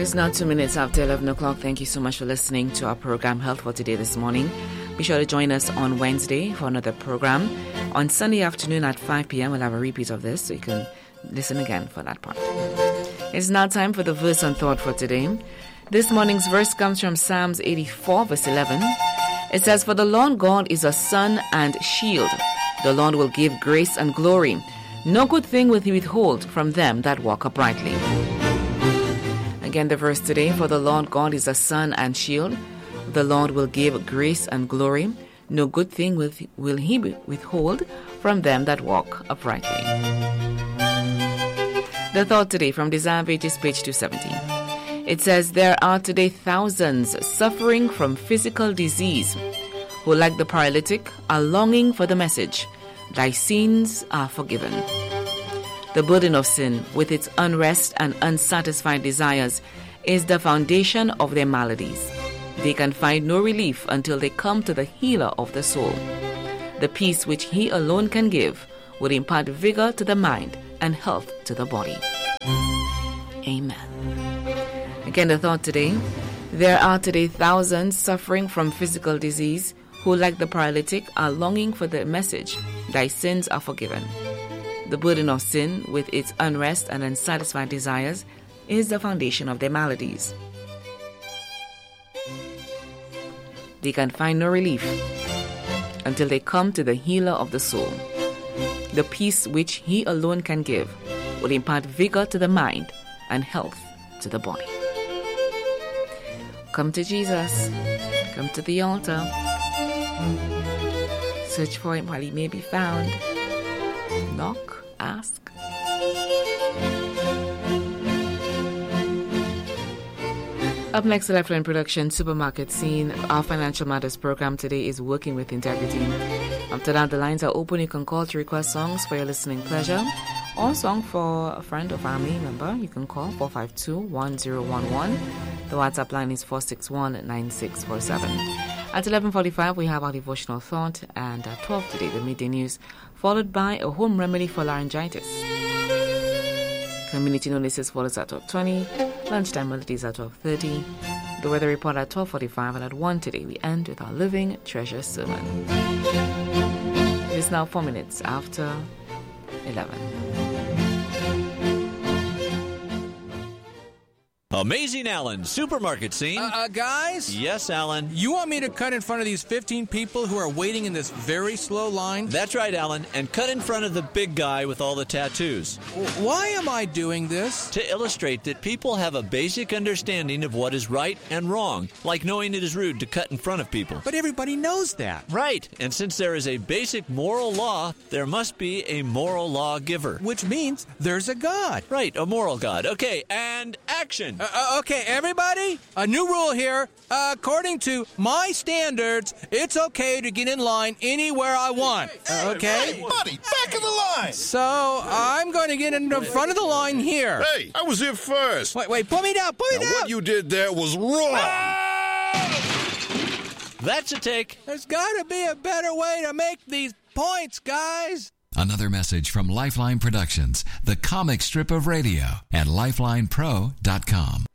is now 2 minutes after 11 o'clock. Thank you so much for listening to our program Health for Today this morning. Be sure to join us on Wednesday for another program. On Sunday afternoon at 5 p.m. we'll have a repeat of this, so you can listen again for that part. It's now time for the verse and thought for today. This morning's verse comes from Psalms 84 verse 11. It says, "For the Lord God is a sun and shield. The Lord will give grace and glory. No good thing will he withhold from them that walk uprightly." Again, the verse today, "For the Lord God is a sun and shield. The Lord will give grace and glory. No good thing will he withhold from them that walk uprightly." The thought today from Desire Pages, page 270. It says, "There are today thousands suffering from physical disease who, like the paralytic, are longing for the message, 'Thy sins are forgiven.' The burden of sin, with its unrest and unsatisfied desires, is the foundation of their maladies. They can find no relief until they come to the healer of the soul. The peace which he alone can give will impart vigor to the mind and health to the body." Amen. Again, the thought today, there are today thousands suffering from physical disease who, like the paralytic, are longing for the message, "Thy sins are forgiven." The burden of sin, with its unrest and unsatisfied desires, is the foundation of their maladies. They can find no relief until they come to the healer of the soul. The peace which he alone can give will impart vigor to the mind and health to the body. Come to Jesus. Come to the altar. Search for him while he may be found. Knock, ask. Up next, the Lifeline Production Supermarket Scene. Our Financial Matters program today is Working with Integrity. After that, the lines are open. You can call to request songs for your listening pleasure or a song for a friend or family member. You can call 452-1011. The WhatsApp line is 461-9647. At 11:45, we have our devotional thought, and at 12 today, the midday news, followed by a home remedy for laryngitis. Community notices follows at 12:20, lunchtime melodies at 12:30, the weather report at 12:45, and at 1 today, we end with our Living Treasure sermon. It is now 4 minutes after 11. Amazing Alan, supermarket scene. Guys? Yes, Alan. You want me to cut in front of these 15 people who are waiting in this very slow line? That's right, Alan, and cut in front of the big guy with all the tattoos. Why am I doing this? To illustrate that people have a basic understanding of what is right and wrong, like knowing it is rude to cut in front of people. But everybody knows that. Right, and since there is a basic moral law, there must be a moral law giver. Which means there's a God. Right, a moral God. Okay, and action. Okay, everybody, a new rule here. According to my standards, it's okay to get in line anywhere I want. Okay? Hey, buddy, back of the line! So, I'm going to get in the front of the line here. Hey, I was here first. Wait, put me down, put me down! What you did there was wrong! That's a take. There's got to be a better way to make these points, guys. Another message from Lifeline Productions, the comic strip of radio, at lifelinepro.com.